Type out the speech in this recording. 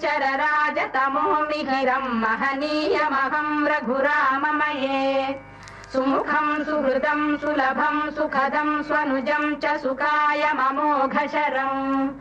चरराजतमो मिहिरं महनीयमहं रघुराममये सुमुखं सुहृदं सुलभं सुखदं स्वनुजं च सुखाय ममोघशरम्